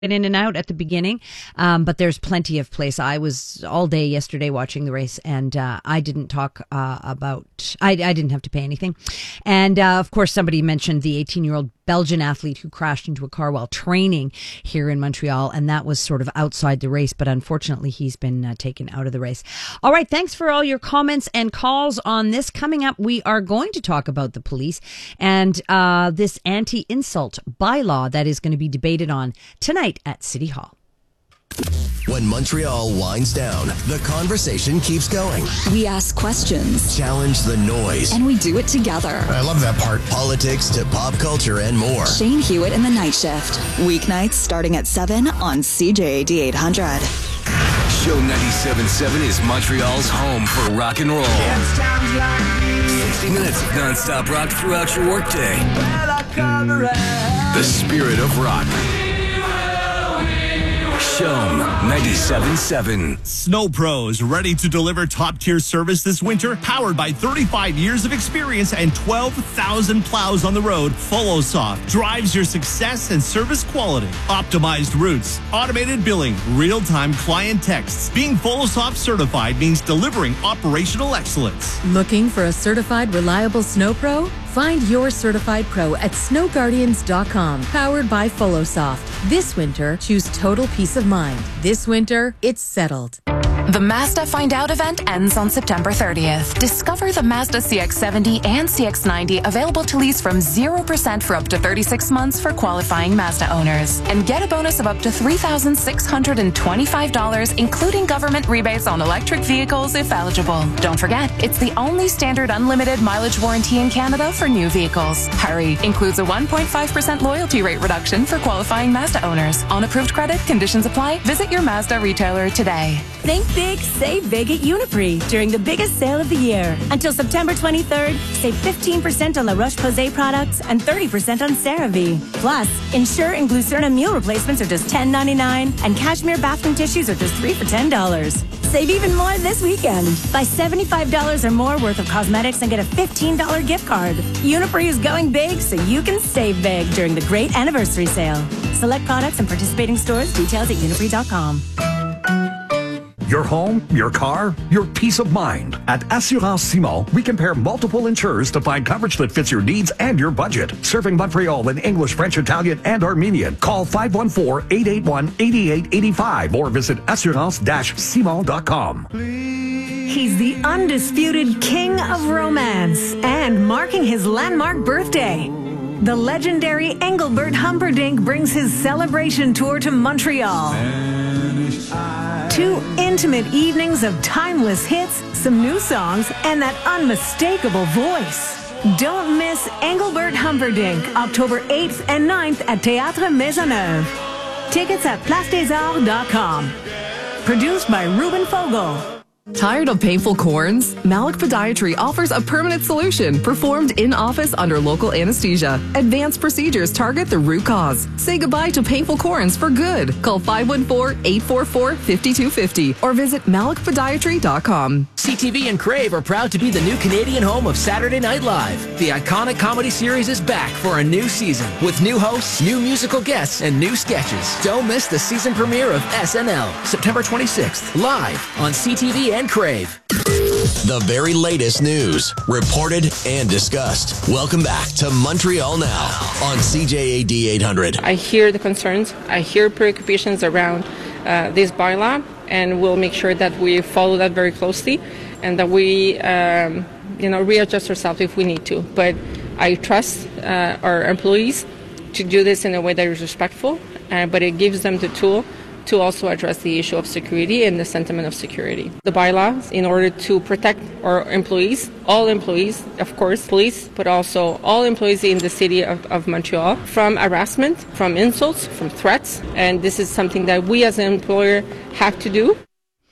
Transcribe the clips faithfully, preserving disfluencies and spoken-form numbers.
in and out at the beginning, um, but there's plenty of place. I was all day yesterday watching the race, and uh, I didn't talk uh, about, I, I didn't have to pay anything. And uh, of course, somebody mentioned the eighteen-year-old Belgian athlete who crashed into a car while training here in Montreal, and that was sort of outside the race, but unfortunately he's been uh, taken out of the race. All right, thanks for all your comments and calls on this. Coming up, we are going to talk about the police and uh, this anti-insult bylaw that is going to be debated on tonight at City Hall. When Montreal winds down, the conversation keeps going. We ask questions, challenge the noise, and we do it together. I love that part. Politics to pop culture and more. Shane Hewitt in the Night Shift. Weeknights starting at seven on C J A D eight hundred. Show ninety-seven point seven is Montreal's home for rock and roll. sixty minutes of non-stop rock throughout your workday. The spirit of rock. Show ninety-seven point seven. Snow Pros, ready to deliver top-tier service this winter, powered by thirty-five years of experience and twelve thousand plows on the road. FollowSoft drives your success and service quality. Optimized routes, automated billing, real-time client texts. Being FollowSoft certified means delivering operational excellence. Looking for a certified, reliable Snow Pro? Find your certified pro at snow guardians dot com. Powered by FollowSoft. This winter, choose total peace of mind. This winter, it's settled. The Mazda Find Out event ends on September thirtieth. Discover the Mazda C X seventy and C X ninety available to lease from zero percent for up to thirty-six months for qualifying Mazda owners. And get a bonus of up to three thousand six hundred twenty-five dollars, including government rebates on electric vehicles if eligible. Don't forget, it's the only standard unlimited mileage warranty in Canada for new vehicles. Hurry! Includes a one point five percent loyalty rate reduction for qualifying Mazda owners. On approved credit, conditions apply. Visit your Mazda retailer today. Think big, save big at Uniprix during the biggest sale of the year. Until September twenty-third, save fifteen percent on La Roche-Posay products and thirty percent on CeraVe. Plus, Ensure and Glucerna meal replacements are just ten ninety-nine, and Cashmere bathroom tissues are just three for ten dollars. Save even more this weekend. Buy seventy-five dollars or more worth of cosmetics and get a fifteen dollars gift card. Uniprix is going big so you can save big during the great anniversary sale. Select products and participating stores. Details at uniprix dot com. Your home, your car, your peace of mind. At Assurance Simon, we compare multiple insurers to find coverage that fits your needs and your budget. Serving Montreal in English, French, Italian, and Armenian. Call five one four, eight eight one, eight eight eight five or visit assurance dash simon dot com. He's the undisputed king of romance and marking his landmark birthday. The legendary Engelbert Humperdinck brings his celebration tour to Montreal. Two intimate evenings of timeless hits, some new songs, and that unmistakable voice. Don't miss Engelbert Humperdinck, October eighth and ninth at Théâtre Maisonneuve. Tickets at place des arts dot com. Produced by Ruben Fogel. Tired of painful corns? Malik Podiatry offers a permanent solution performed in office under local anesthesia. Advanced procedures target the root cause. Say goodbye to painful corns for good. Call five one four, eight four four, five two five zero or visit malik podiatry dot com. C T V and Crave are proud to be the new Canadian home of Saturday Night Live. The iconic comedy series is back for a new season with new hosts, new musical guests, and new sketches. Don't miss the season premiere of S N L, September twenty-sixth, live on C T V and Crave. The very latest news, reported and discussed. Welcome back to Montreal Now on C J A D eight hundred. I hear the concerns. I hear preoccupations around uh, this bylaw, and we'll make sure that we follow that very closely and that we um, you know, readjust ourselves if we need to. But I trust uh, our employees to do this in a way that is respectful, uh, but it gives them the tool to also address the issue of security and the sentiment of security. The bylaws, in order to protect our employees, all employees, of course, police, but also all employees in the city of, of Montreal, from harassment, from insults, from threats, and this is something that we as an employer have to do.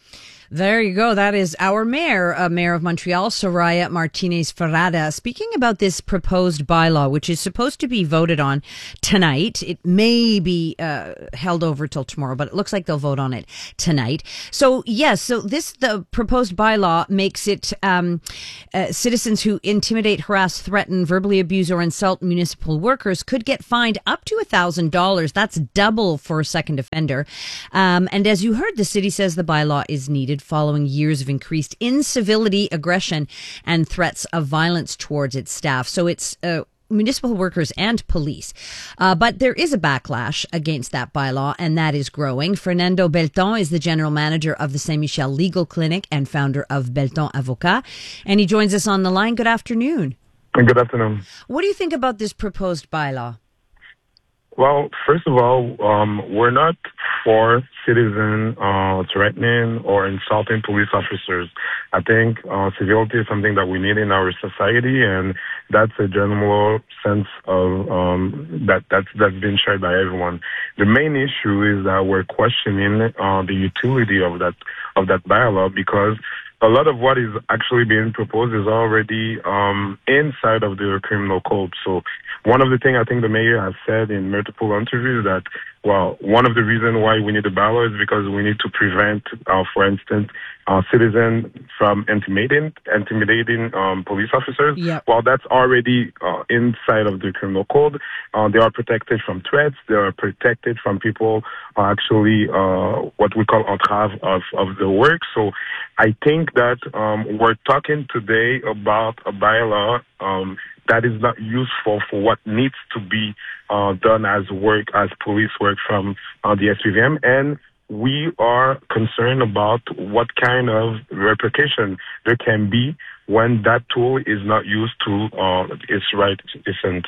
There you go. That is our mayor, uh, Mayor of Montreal, Soraya Martinez Ferrada, speaking about this proposed bylaw, which is supposed to be voted on tonight. It may be uh, held over till tomorrow, but it looks like they'll vote on it tonight. So, yes, so this, the proposed bylaw makes it um, uh, citizens who intimidate, harass, threaten, verbally abuse, or insult municipal workers could get fined up to one thousand dollars. That's double for a second offender. Um, and as you heard, the city says the bylaw is needed following years of increased incivility, aggression, and threats of violence towards its staff. So it's uh, municipal workers and police. Uh, but there is a backlash against that bylaw, and that is growing. Fernando Belton is the general manager of the Saint-Michel Legal Clinic and founder of Belton Avocat. And he joins us on the line. Good afternoon. Good afternoon. What do you think about this proposed bylaw? Well, first of all, um, we're not for citizen uh, threatening or insulting police officers. I think uh, civility is something that we need in our society, and that's a general sense of um, that that's that's been shared by everyone. The main issue is that we're questioning uh, the utility of that of that bylaw, because a lot of what is actually being proposed is already um, inside of the criminal code. So one of the things I think the mayor has said in multiple interviews that, well, one of the reasons why we need a bylaw is because we need to prevent, uh, for instance, uh, citizens from intimidating intimidating um, police officers. Yep. Well, that's already uh, inside of the criminal code. Uh, they are protected from threats. They are protected from people uh, actually uh, what we call entrave of, of the work. So I think that um, we're talking today about a bylaw um, that is not useful for what needs to be uh, done as work, as police work from uh, the S P V M. And we are concerned about what kind of repercussion there can be when that tool is not used to uh, its right extent.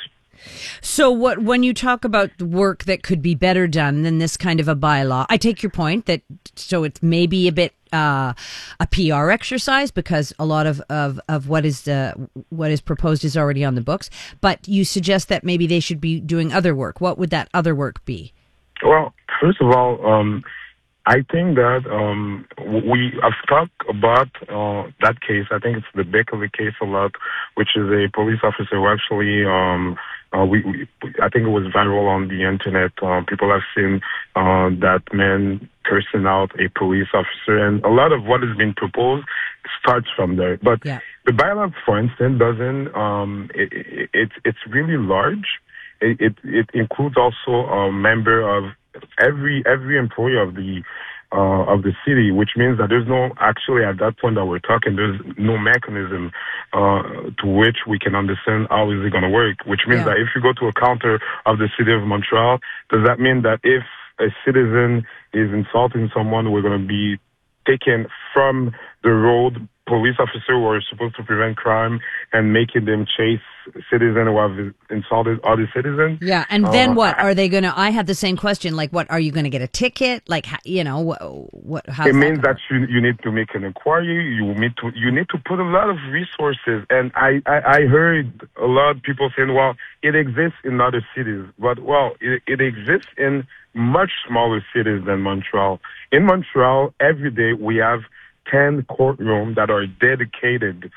So what, when you talk about work that could be better done than this kind of a bylaw, I take your point that, so it's maybe a bit uh, a P R exercise because a lot of, of, of what is uh, what is proposed is already on the books, but you suggest that maybe they should be doing other work. What would that other work be? Well, first of all, um, I think that um, we have talked about uh, that case. I think it's the Beckley case a lot, which is a police officer who actually, um, uh, we, we, I think it was viral on the internet. Uh, people have seen uh, that man cursing out a police officer, and a lot of what has been proposed starts from there. But yeah. The bylaw, for instance, doesn't. Um, it, it, it's it's really large. It, it it includes also a member of every every employee of the uh, of the city, which means that there's no actually at that point that we're talking, there's no mechanism uh, to which we can understand how is it going to work. Which means Yeah. that if you go to a counter of the city of Montreal, does that mean that if a citizen is insulting someone, we're going to be taken from the road police officer who are supposed to prevent crime and making them chase citizens who have insulted other citizens? Yeah, and then Uh, what are they going to? I had the same question. Like, what are you going to get a ticket? Like, ho- you know, what? what how's It that means gonna that you you need to make an inquiry. You need to you need to put a lot of resources. And I I, I heard a lot of people saying, well, it exists in other cities, but well, it, it exists in much smaller cities than Montreal. In Montreal, every day we have ten courtrooms that are dedicated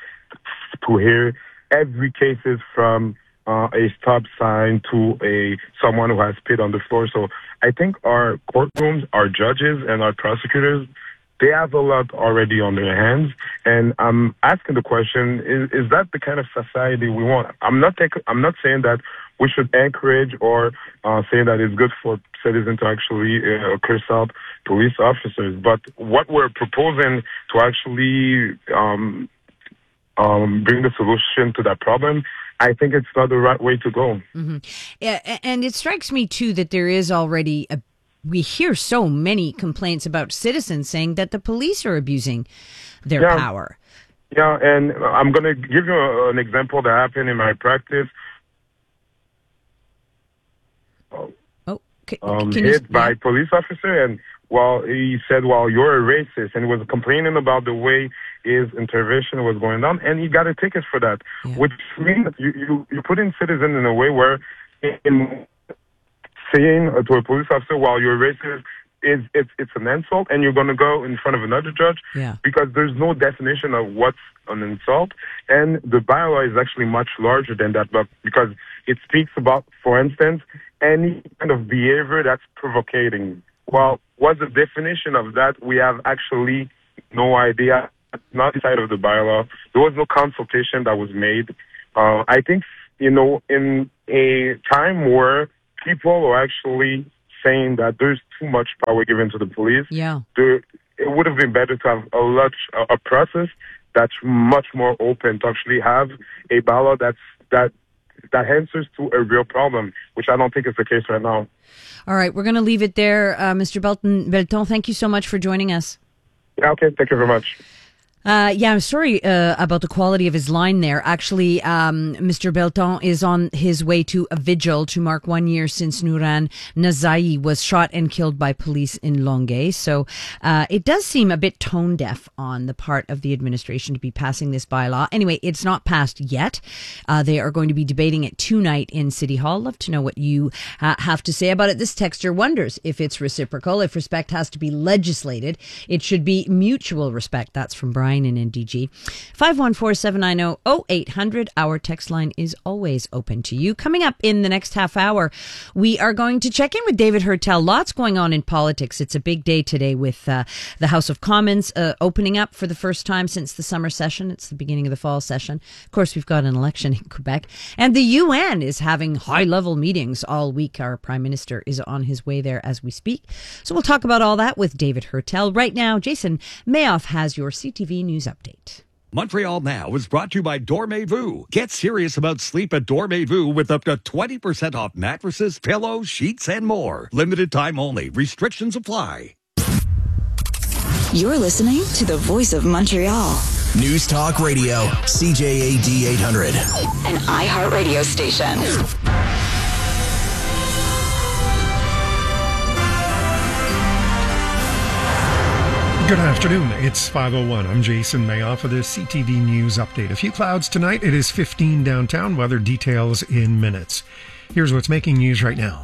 to hear every cases from uh, a stop sign to a someone who has spit on the floor. So I think our courtrooms, our judges, and our prosecutors, they have a lot already on their hands. And I'm asking the question: Is, is that the kind of society we want? I'm not. Take, I'm not saying that we should encourage or uh, say that it's good for citizens to actually uh, curse out police officers. But what we're proposing to actually um, um, bring the solution to that problem, I think it's not the right way to go. Mm-hmm. Yeah, and it strikes me too that there is already a. We hear so many complaints about citizens saying that the police are abusing their Yeah. power. Yeah, and I'm going to give you a, an example that happened in my practice. Oh, can, um, can hit you, by yeah. police officer, and well, he said, well, you're a racist, and he was complaining about the way his intervention was going on, and he got a ticket for that, Yeah. which means that you, you, you put in citizens in a way where in saying to a police officer, well, you're a racist, is it's it's an insult, and you're going to go in front of another judge yeah. because there's no definition of what's an insult, and the bylaw is actually much larger than that, but because it speaks about, for instance, any kind of behavior that's provocating. Well, what's the definition of that? We have actually no idea. Not inside of the bylaw. There was no consultation that was made. Uh, I think, you know, in a time where people are actually saying that there's too much power given to the police, yeah. there, it would have been better to have a lot, a process that's much more open, to actually have a bylaw that's, that, that answers to a real problem, which I don't think is the case right now. All right, we're going to leave it there. Uh, Mister Belton, Belton, thank you so much for joining us. Yeah, okay, thank you very much. Uh, yeah, I'm sorry uh, about the quality of his line there. Actually, um, Mister Belton is on his way to a vigil to mark one year since Nouran Nazai was shot and killed by police in Longueuil. So uh, it does seem a bit tone deaf on the part of the administration to be passing this bylaw. Anyway, it's not passed yet. Uh, they are going to be debating it tonight in City Hall. Love to know what you uh, have to say about it. This texter wonders if it's reciprocal, if respect has to be legislated. It should be mutual respect. That's from Brian in N D G. five one four, seven nine zero, zero eight hundred. Our text line is always open to you. Coming up in the next half hour, we are going to check in with David Hertel. Lots going on in politics. It's a big day today with uh, the House of Commons uh, opening up for the first time since the summer session. It's the beginning of the fall session. Of course, we've got an election in Quebec. And the U N is having high-level meetings all week. Our Prime Minister is on his way there as we speak. So we'll talk about all that with David Hertel. Right now, Jason Mayoff has your C T V News update. Montreal Now is brought to you by Dormez-vous. Get serious about sleep at Dormez-vous with up to twenty percent off mattresses, pillows, sheets, and more. Limited time only. Restrictions apply. You're listening to the Voice of Montreal. News Talk Radio, C J A D eight hundred. An iHeartRadio station. Good afternoon. It's five oh one. I'm Jason Mayoff for the C T V News Update. A few clouds tonight. It is fifteen downtown. Weather details in minutes. Here's what's making news right now.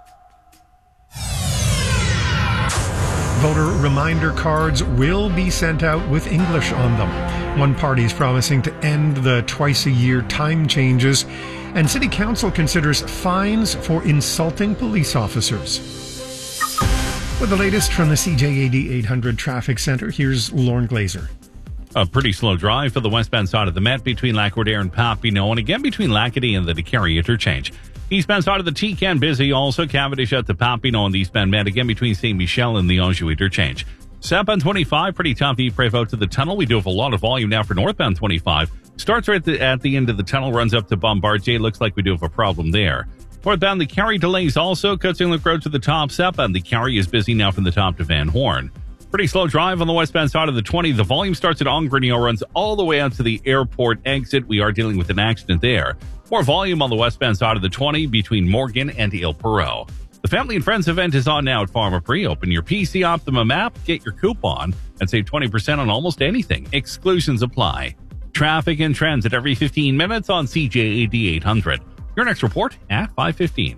Voter reminder cards will be sent out with English on them. One party is promising to end the twice-a-year time changes, and City Council considers fines for insulting police officers. With the latest from the C J A D eight hundred Traffic Center, here's Lauren Glazer. A pretty slow drive for the westbound side of the Met between Lac-Roder and Papineau, and again between Lacadie and the DeCarry interchange. Eastbound side of the T-Can busy, also Cavendish at the Papineau and the eastbound Met, again between Saint Michel and the Anjou interchange. Southbound twenty-five, pretty tough to Prévost to the tunnel. We do have a lot of volume now for northbound twenty-five. Starts right at the, at the end of the tunnel, runs up to Bombardier. Looks like we do have a problem there. Northbound, the Carrie delays also. Coats-Inlet Road to the top. Southbound, the Carrie is busy now from the top to Van Horn. Pretty slow drive on the westbound side of the twenty. The volume starts at Angrignon, runs all the way out to the airport exit. We are dealing with an accident there. More volume on the westbound side of the twenty between Morgan and Il Perot. The Family and Friends event is on now at Pharmaprix. Open your P C Optimum app, get your coupon, and save twenty percent on almost anything. Exclusions apply. Traffic and trends at every fifteen minutes on C J A D eight hundred. Your next report at five fifteen.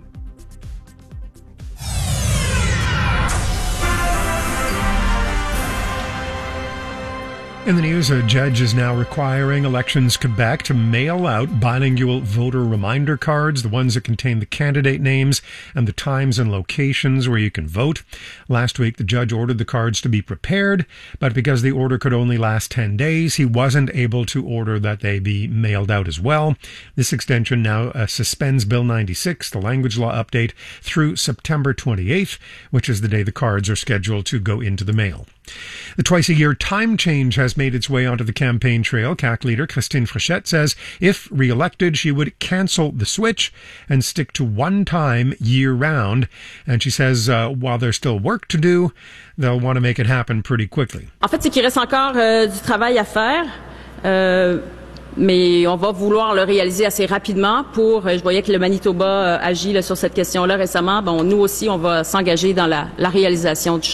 In the news, a judge is now requiring Elections Quebec to mail out bilingual voter reminder cards, the ones that contain the candidate names and the times and locations where you can vote. Last week, the judge ordered the cards to be prepared, but because the order could only last ten days, he wasn't able to order that they be mailed out as well. This extension now uh, suspends Bill ninety-six, the language law update, through September twenty-eighth, which is the day the cards are scheduled to go into the mail. The twice-a-year time change has made its way onto the campaign trail. C A Q leader Christine Frechette says if re-elected, she would cancel the switch and stick to one time year-round. And she says uh, while there's still work to do, they'll want to make it happen pretty quickly. En fait, c'est qu'il reste encore euh, du travail à faire. Euh... Mais on va vouloir le réaliser assez rapidement pour, je voyais que le Manitoba agit là, sur cette question-là récemment, bon, nous aussi, on va s'engager dans la, la réalisation du changement.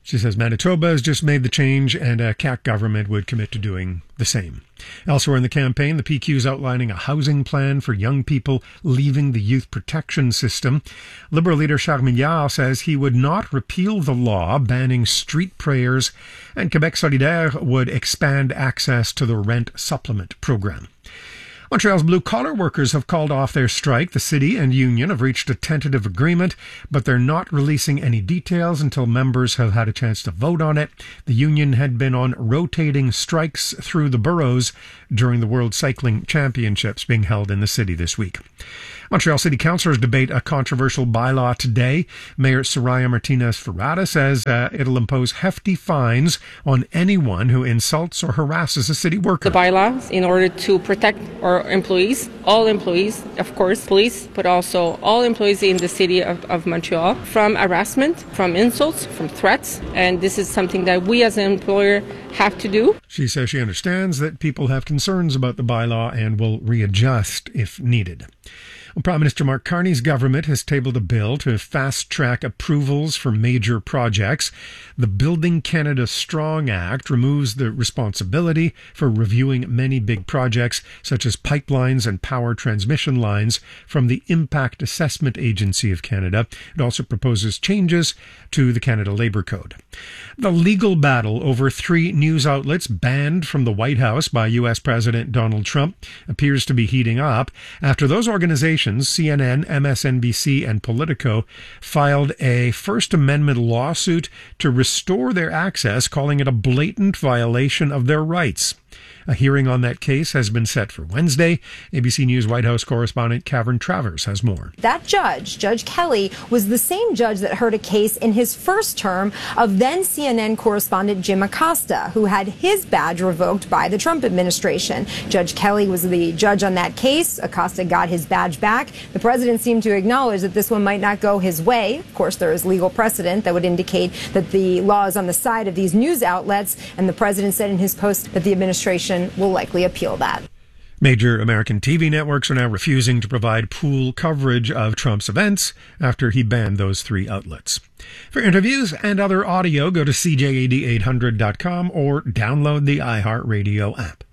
She says Manitoba has just made the change and a C A Q government would commit to doing the same. Elsewhere in the campaign, the P Q is outlining a housing plan for young people leaving the youth protection system. Liberal leader Charles Milliard says he would not repeal the law banning street prayers, and Quebec Solidaire would expand access to the rent supplement program. Montreal's blue-collar workers have called off their strike. The city and union have reached a tentative agreement, but they're not releasing any details until members have had a chance to vote on it. The union had been on rotating strikes through the boroughs during the World Cycling Championships being held in the city this week. Montreal City Councillors debate a controversial bylaw today. Mayor Soraya Martinez-Ferrada says uh, it'll impose hefty fines on anyone who insults or harasses a city worker. The bylaws, in order to protect our employees, all employees, of course, police, but also all employees in the city of, of Montreal, from harassment, from insults, from threats. And this is something that we as an employer have to do. She says she understands that people have concerns about the bylaw and will readjust if needed. Well, Prime Minister Mark Carney's government has tabled a bill to fast-track approvals for major projects. The Building Canada Strong Act removes the responsibility for reviewing many big projects, such as pipelines and power transmission lines, from the Impact Assessment Agency of Canada. It also proposes changes to the Canada Labour Code. The legal battle over three news outlets banned from the White House by U S President Donald Trump appears to be heating up after those organizations, C N N, M S N B C, and Politico, filed a First Amendment lawsuit to restore their access, calling it a blatant violation of their rights. A hearing on that case has been set for Wednesday. A B C News White House correspondent Kavern Travers has more. That judge, Judge Kelly, was the same judge that heard a case in his first term of then C N N correspondent Jim Acosta, who had his badge revoked by the Trump administration. Judge Kelly was the judge on that case. Acosta got his badge back. The president seemed to acknowledge that this one might not go his way. Of course, there is legal precedent that would indicate that the law is on the side of these news outlets, and the president said in his post that the administration will likely appeal that. Major American T V networks are now refusing to provide pool coverage of Trump's events after he banned those three outlets. For interviews and other audio, go to C J A D eight hundred dot com or download the iHeartRadio app.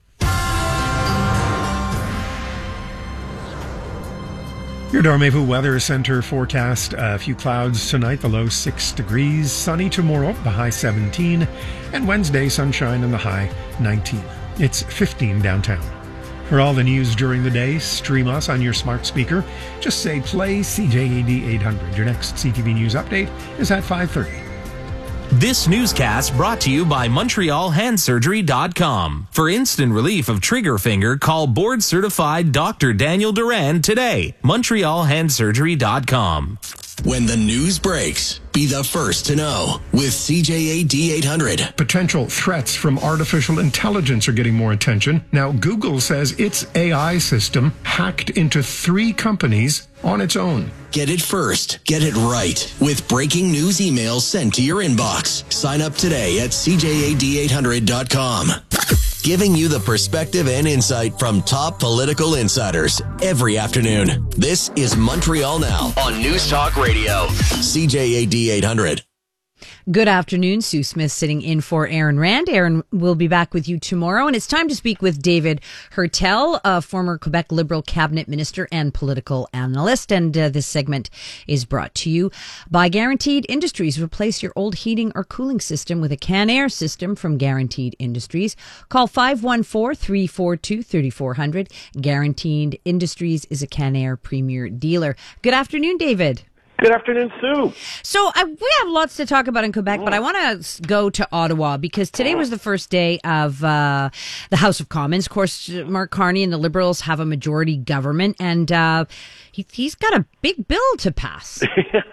Your Dormevu Weather Center forecast: a few clouds tonight, the low six degrees. Sunny tomorrow, the high seventeen. And Wednesday, sunshine and the high nineteen. It's fifteen downtown. For all the news during the day, stream us on your smart speaker. Just say play C J A D eight hundred. Your next C T V News update is at five thirty. This newscast brought to you by Montreal Hand Surgery dot com. For instant relief of trigger finger, call board-certified Doctor Daniel Duran today. Montreal Hand Surgery dot com. When the news breaks, be the first to know with C J A D eight hundred. Potential threats from artificial intelligence are getting more attention. Now, Google says its A I system hacked into three companies on its own. Get it first. Get it right. With breaking news emails sent to your inbox. Sign up today at C J A D eight hundred dot com. Giving you the perspective and insight from top political insiders every afternoon. This is Montreal Now on News Talk Radio. C J A D eight hundred. Good afternoon. Sue Smith sitting in for Aaron Rand. Aaron will be back with you tomorrow. And it's time to speak with David Hertel, a former Quebec Liberal cabinet minister and political analyst. And uh, this segment is brought to you by Guaranteed Industries. Replace your old heating or cooling system with a Can-Air system from Guaranteed Industries. Call five one four, three four two, three four zero zero. Guaranteed Industries is a Can-Air premier dealer. Good afternoon, David. Good afternoon, Sue. So uh, we have lots to talk about in Quebec, but I want to go to Ottawa because today was the first day of uh, the House of Commons. Of course, Mark Carney and the Liberals have a majority government, and uh, he, he's got a big bill to pass.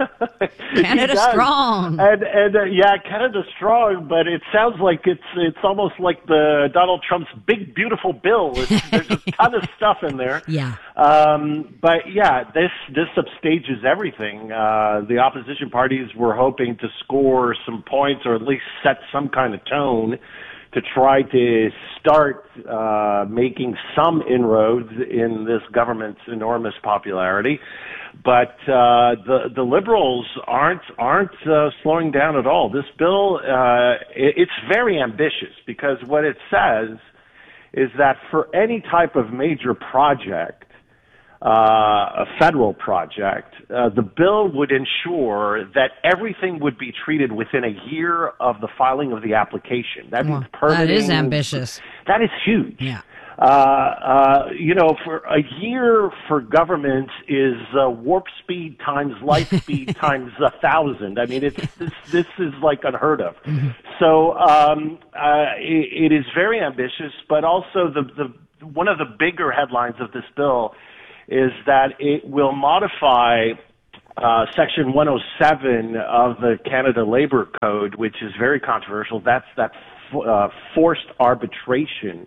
Canada Strong. And, and uh, yeah, Canada Strong, but it sounds like it's it's almost like the Donald Trump's big, beautiful bill. It's, there's a ton of stuff in there. Yeah. Um, but yeah, this this upstages everything. Uh, the opposition parties were hoping to score some points or at least set some kind of tone to try to start uh, making some inroads in this government's enormous popularity. But uh, the the Liberals aren't aren't uh, slowing down at all. This bill uh, it, it's very ambitious because what it says is that for any type of major project, uh, a federal project, uh, the bill would ensure that everything would be treated within a year of the filing of the application. That means permitting. That is ambitious. That is huge. Yeah. Uh, uh, you know, for a year for governments is uh, warp speed times light speed times a thousand. I mean, it's this, this is like unheard of. Mm-hmm. So um, uh, it, it is very ambitious, but also the the one of the bigger headlines of this bill is that it will modify uh, Section one oh seven of the Canada Labour Code, which is very controversial. That's that uh, forced arbitration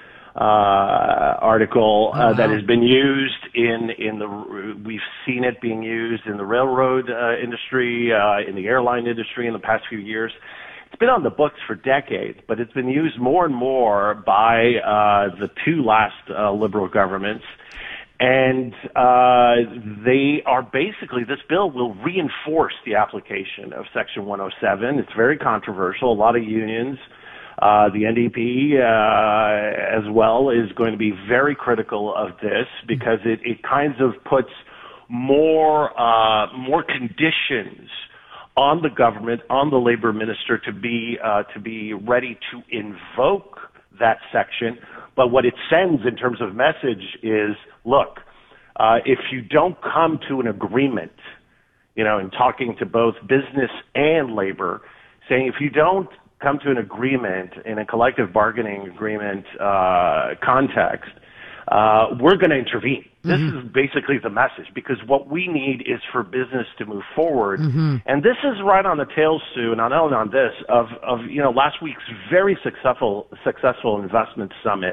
uh, article uh, oh, wow. that has been used in in the. We've seen it being used in the railroad uh, industry, uh, in the airline industry in the past few years. It's been on the books for decades, but it's been used more and more by uh, the two last uh, Liberal governments. And uh, they are basically, this bill will reinforce the application of Section one oh seven. It's very controversial. A lot of unions, uh, the N D P uh, as well, is going to be very critical of this because it, it kind of puts more uh, more conditions on the government, on the labor minister to be uh, to be ready to invoke that section. But what it sends in terms of message is, look, uh, if you don't come to an agreement, you know, in talking to both business and labor, saying if you don't come to an agreement in a collective bargaining agreement uh, context, uh, we're going to intervene. Mm-hmm. This is basically the message, because what we need is for business to move forward. Mm-hmm. And this is right on the tail, Sue, and not only on this, of, of, you know, last week's very successful, successful investment summit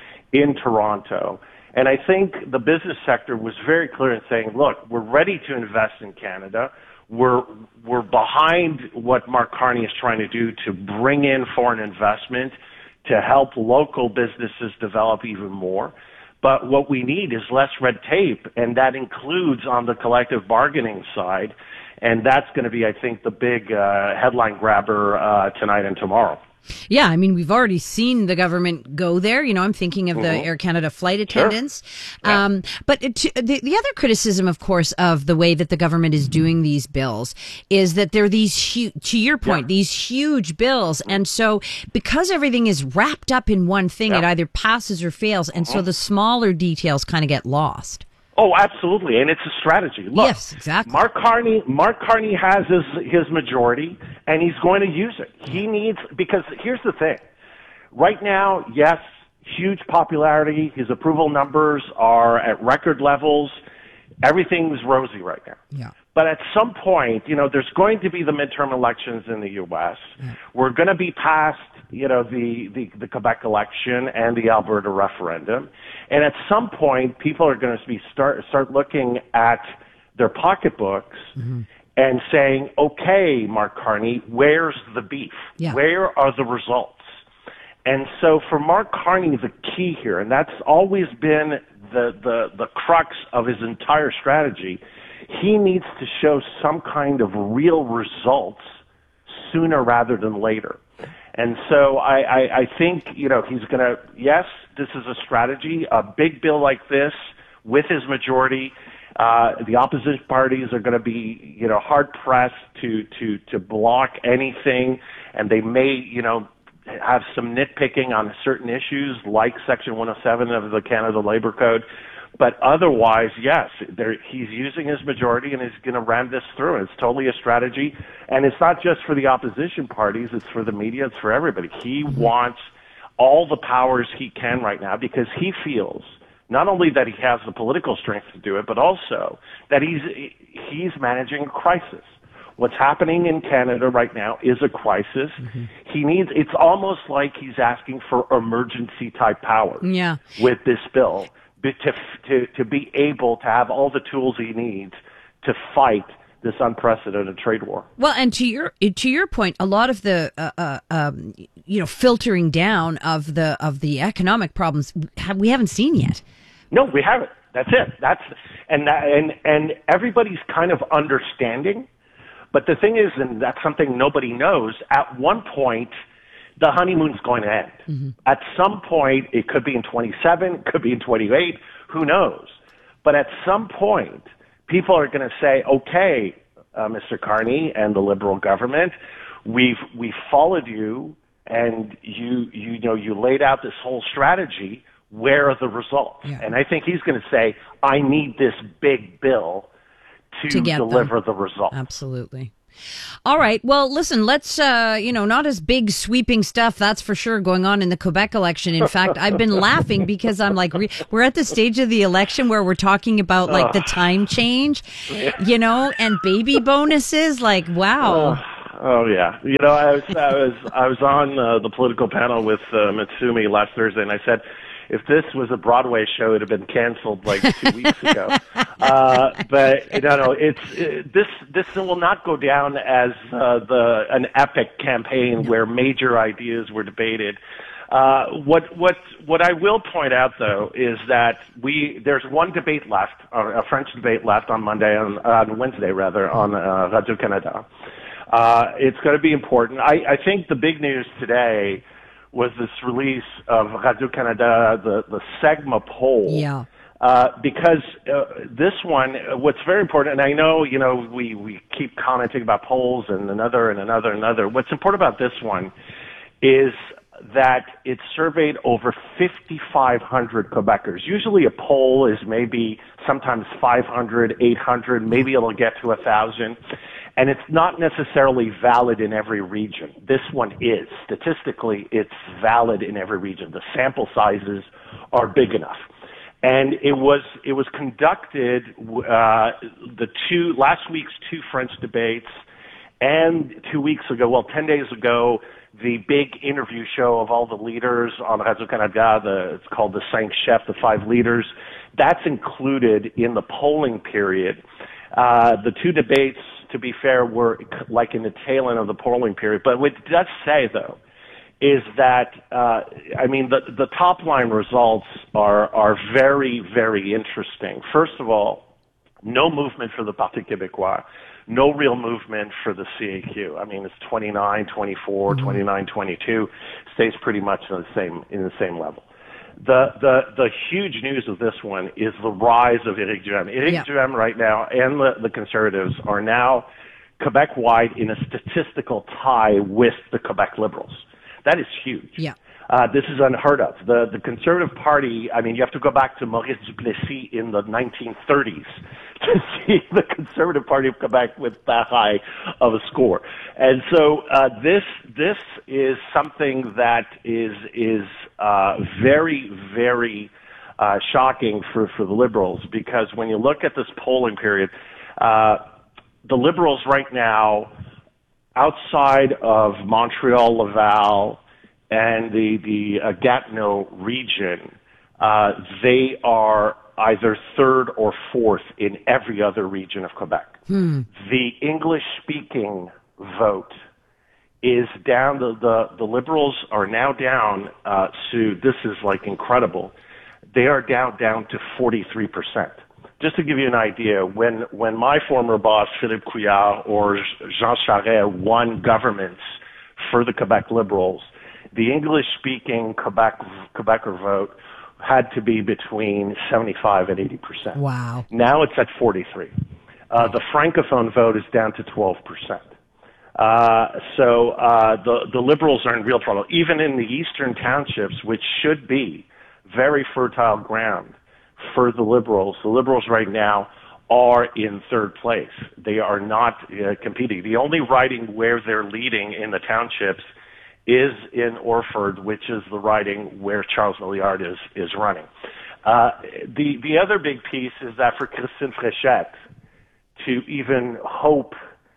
in Toronto. And I think the business sector was very clear in saying, look, we're ready to invest in Canada. We're, we're behind what Mark Carney is trying to do to bring in foreign investment, to help local businesses develop even more. But what we need is less red tape, and that includes on the collective bargaining side. And that's going to be, I think, the big uh, headline grabber uh, tonight and tomorrow. Yeah, I mean, we've already seen the government go there. You know, I'm thinking of the mm-hmm. Air Canada flight attendants. Sure. Yeah. Um, but to, the, the other criticism, of course, of the way that the government is doing these bills is that they're these huge, to your point, yeah. these huge bills. And so because everything is wrapped up in one thing, yeah. it either passes or fails. And mm-hmm. so the smaller details kind of get lost. Oh, absolutely, and it's a strategy. Look, yes, exactly. Mark Carney, Mark Carney has his his majority, and he's going to use it. He needs, because here's the thing. Right now, yes, huge popularity. His approval numbers are at record levels. Everything's rosy right now. Yeah. But at some point, you know, there's going to be the midterm elections in the U S. Yeah. We're going to be past, you know, the, the, the Quebec election and the Alberta referendum. And at some point, people are going to be start, start looking at their pocketbooks mm-hmm. and saying, okay, Mark Carney, where's the beef? Yeah. Where are the results? And so for Mark Carney, the key here, and that's always been the, the, the crux of his entire strategy, he needs to show some kind of real results sooner rather than later. And so I, I, I think, you know, he's going to, yes, this is a strategy. A big bill like this with his majority, uh, the opposition parties are going to be, you know, hard pressed to, to, to block anything. And they may, you know, have some nitpicking on certain issues like Section one oh seven of the Canada Labour Code. But otherwise, yes, he's using his majority and he's going to ram this through. It's totally a strategy. And it's not just for the opposition parties. It's for the media. It's for everybody. He wants all the powers he can right now because he feels not only that he has the political strength to do it, but also that he's, he's managing a crisis. What's happening in Canada right now is a crisis. Mm-hmm. He needs, it's almost like he's asking for emergency type powers yeah. with this bill. be, to, to, to be able to have all the tools he needs to fight this unprecedented trade war. Well, and to your to your point, a lot of the uh, uh, um, you know filtering down of the of the economic problems have, we haven't seen yet. No, we haven't. That's it. That's and that, and and everybody's kind of understanding. But the thing is, and that's something nobody knows. At one point, the honeymoon's going to end. Mm-hmm. At some point, it could be in twenty-seven, it could be in twenty-eight. Who knows? But at some point, people are going to say, okay, uh, Mister Carney and the Liberal government, we've we've followed you, and you you know you laid out this whole strategy. Where are the results? Yeah. And I think he's going to say, I need this big bill to, to deliver them. the results. Absolutely. All right. Well, listen, let's, uh, you know, not as big sweeping stuff, that's for sure, going on in the Quebec election. In fact, I've been laughing because I'm like, re- we're at the stage of the election where we're talking about like the time change, you know, and baby bonuses. Like, wow. Uh, oh, yeah. You know, I was, I was, I was on uh, the political panel with uh, Mitsumi last Thursday, and I said, if this was a Broadway show, it would have been canceled like two weeks ago. Uh, but no, no, it's it, this. This will not go down as uh, the an epic campaign where major ideas were debated. Uh, what what what I will point out though is that we there's one debate left, or a French debate left on Monday on, on Wednesday rather on uh, Radio Canada. Uh, it's going to be important. I, I think the big news today was this release of Radio-Canada, the, the SEGMA poll. Yeah. Uh, because uh, this one, what's very important, and I know, you know, we, we keep commenting about polls and another and another and another. What's important about this one is that it surveyed over fifty-five hundred Quebecers. Usually a poll is maybe sometimes five hundred, eight hundred, maybe it'll get to one thousand. And it's not necessarily valid in every region. This one is. Statistically, it's valid in every region. The sample sizes are big enough. And it was it was conducted uh, the two last week's two French debates, and two weeks ago, well, ten days ago, the big interview show of all the leaders on Radio-Canada. The, it's called the Cinq Chefs, the five leaders. That's included in the polling period. Uh, the two debates, to be fair, were like in the tail end of the polling period. But what it does say, though, is that, uh, I mean, the, the top line results are, are very, very interesting. First of all, no movement for the Parti Québécois, no real movement for the C A Q. I mean, it's twenty-nine, twenty-four, mm-hmm. twenty-nine, twenty-two, stays pretty much in the same, in the same level. The, the, the huge news of this one is the rise of Éric Duhem. Éric yeah. Duhem right now and the, the Conservatives are now Quebec-wide in a statistical tie with the Quebec Liberals. That is huge. Yeah. Uh, this is unheard of. The, the Conservative Party, I mean, you have to go back to Maurice Duplessis in the nineteen thirties to see the Conservative Party of Quebec with that high of a score. And so uh, this this is something that is is uh, very, very uh, shocking for, for the Liberals, because when you look at this polling period, uh, the Liberals right now, outside of Montreal, Laval, and the, the uh, Gatineau region, uh, they are either third or fourth in every other region of Quebec. Hmm. The English-speaking vote is down. The, the, the Liberals are now down, uh, Sue, this is like incredible. They are down, down to forty-three percent. Just to give you an idea, when, when my former boss, Philippe Couillard, or Jean Charest won governments for the Quebec Liberals, the English-speaking Quebec Quebecer vote had to be between seventy-five and eighty percent. Wow. Now it's at forty-three. Uh, the Francophone vote is down to twelve percent. Uh, so uh, the, the Liberals are in real trouble. Even in the eastern townships, which should be very fertile ground for the Liberals, the Liberals right now are in third place. They are not uh, competing. The only riding where they're leading in the townships is in Orford, which is the riding where Charles Milliard is, is running. Uh, the, the other big piece is that for Christine Fréchette to even hope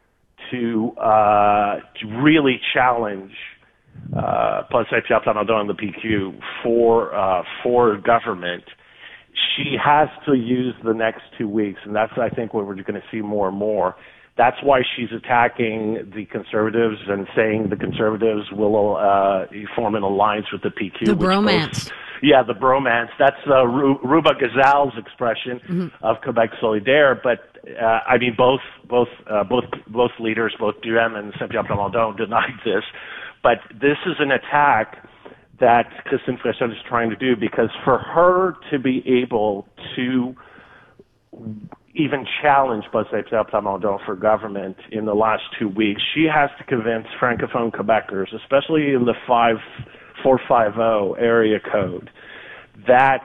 to, uh, to really challenge uh, Paul Saint-Pierre Plamondon and the P Q for, uh, for government, she has to use the next two weeks, and that's, I think, what we're going to see more and more. That's why she's attacking the Conservatives and saying the Conservatives will uh, form an alliance with the P Q. The which bromance. Goes, yeah, the bromance. That's uh, Ru- Ruba Gazal's expression Mm-hmm. of Quebec Solidaire. But uh, I mean, both both uh, both both leaders, both Duhem and Saint-Pierre Plamondon, denied this. But this is an attack that Christine Fréchette is trying to do, because for her to be able to even challenge Saint-Pierre Plamondon for government in the last two weeks, she has to convince Francophone Quebecers, especially in the five four five zero area code, that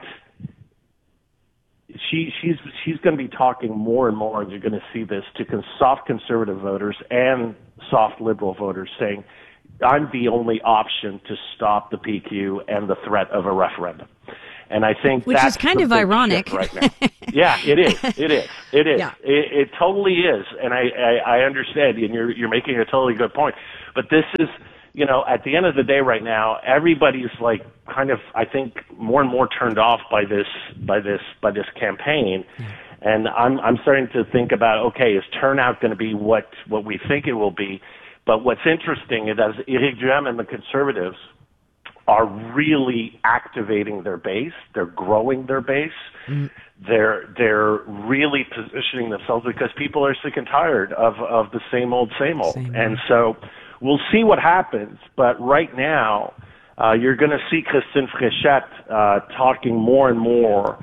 she she's she's going to be talking more and more, and you're going to see this, to con- soft conservative voters and soft liberal voters, saying, I'm the only option to stop the P Q and the threat of a referendum. And I think Which that's is kind the of big ironic. shift right now. Yeah, it is. It is. It is. Yeah. It, it totally is. And I, I, I understand, and you're, you're making a totally good point. But this is, you know, at the end of the day right now, everybody's like kind of, I think, more and more turned off by this, by this, by this campaign. And I'm, I'm starting to think about, okay, is turnout going to be what, what we think it will be? But what's interesting is, as Éric Duhem and the Conservatives are really activating their base, they're growing their base, mm. they're they're really positioning themselves, because people are sick and tired of, of the same old, same old. Same and so we'll see what happens. But right now, uh, you're going to see Christine Fréchette uh, talking more and more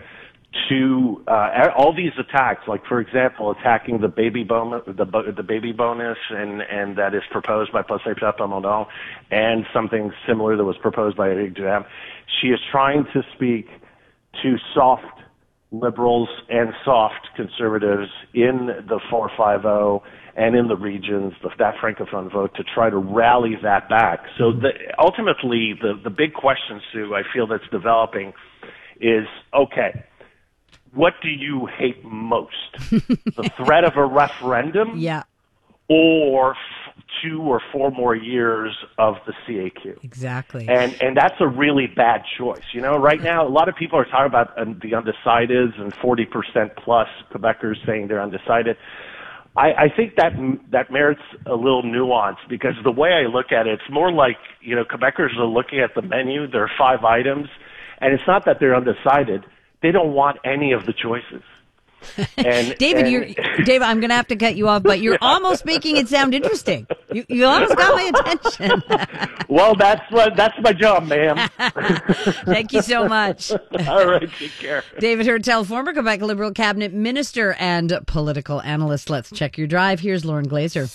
to uh, all these attacks, like, for example, attacking the baby bonus, the, the baby bonus, and, and that is proposed by Saint-Pierre Plamondon, and something similar that was proposed by Éric Duhem. She is trying to speak to soft liberals and soft conservatives in the four five zero and in the regions, the, that Francophone vote, to try to rally that back. So the, ultimately, the, the big question, Sue, I feel that's developing is, okay, what do you hate most? The threat of a referendum? Yeah. Or f- two or four more years of the C A Q? Exactly. And and that's a really bad choice. You know, right now, a lot of people are talking about uh, the undecideds, and forty percent plus Quebecers saying they're undecided. I, I think that that merits a little nuance, because the way I look at it, it's more like, you know, Quebecers are looking at the menu, there are five items, and it's not that they're undecided. They don't want any of the choices. And, David, and, you're, David, I'm going to have to cut you off, but you're yeah. almost making it sound interesting. You, you almost got my attention. Well, that's what, that's my job, ma'am. Thank you so much. All right, take care. David Hertel, former Quebec Liberal cabinet minister and political analyst. Let's check your drive. Here's Lauren Glazer.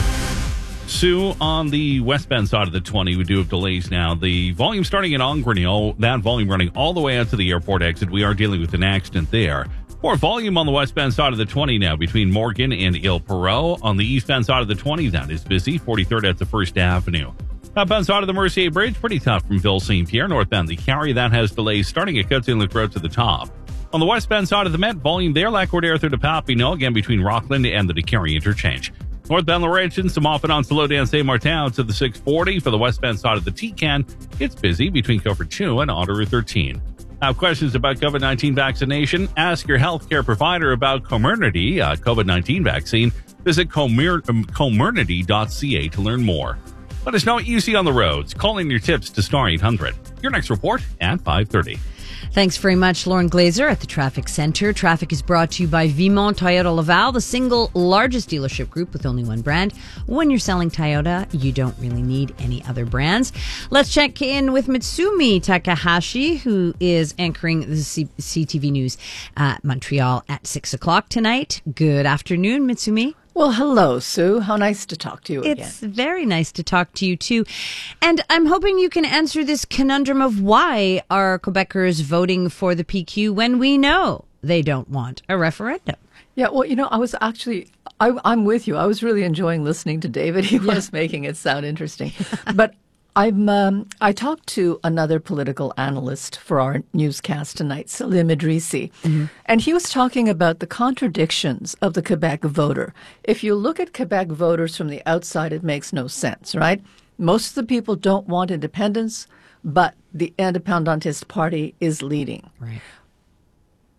Sue, on the westbound side of the twenty, we do have delays now. The volume starting in Ongrenio, that volume running all the way out to the airport exit. We are dealing with an accident there. More volume on the westbound side of the twenty now between Morgan and Ile Perrot. On the eastbound side of the twenty, that is busy. forty-third at the First Avenue. Southbound side of the Mercier Bridge, pretty tough from Ville Saint Pierre. Northbound the Carry, that has delays starting at Cote-Saint-Luc Road to the top. On the westbound side of the Met, volume there, Lac-Cordaire through to Papineau, again between Rockland and the DeCarry interchange. Northbound Laurentian, some off and on slow down Saint Martin to the six forty. For the westbound side of the T-Can, it's busy between Coverchou and Ottawa thirteen. Have questions about COVID nineteen vaccination? Ask your healthcare provider about Comirnaty, a COVID nineteen vaccine. Visit comir- comirnaty dot c a to learn more. Let us know what you see on the roads. Call in your tips to Star eight hundred. Your next report at five thirty. Thanks very much, Lauren Glazer at the Traffic Center. Traffic is brought to you by Vimont Toyota Laval, the single largest dealership group with only one brand. When you're selling Toyota, you don't really need any other brands. Let's check in with Mitsumi Takahashi, who is anchoring the C- CTV News at Montreal at six o'clock tonight. Good afternoon, Mitsumi. Well, hello, Sue. How nice to talk to you again. It's very nice to talk to you, too. And I'm hoping you can answer this conundrum of why are Quebecers voting for the P Q when we know they don't want a referendum? Yeah, well, you know, I was actually, I, I'm with you. I was really enjoying listening to David. He was yeah. making it sound interesting. But I'm, um, I talked to another political analyst for our newscast tonight, Salim Idrissi, mm-hmm. and he was talking about the contradictions of the Quebec voter. If you look at Quebec voters from the outside, it makes no sense, right? Most of the people don't want independence, but the Independentist Party is leading. Right.